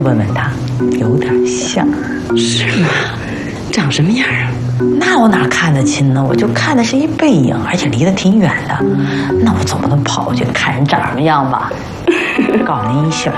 问问他，有点像。 是吗？长什么样啊？ 那我哪看得清呢？我就看的是一背影，而且离得挺远的。那我总不能跑过去看人长什么样吧？告诉您一信儿，